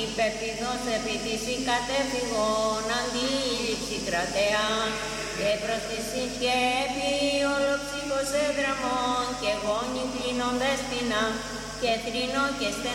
πεπιδός επί της κατέφυγον αντίληψη κρατέα, και προς τη συγχέπη ολοψύχος έδραμον και γόνι κλείνον δέσποινα, και θρηνό και στενά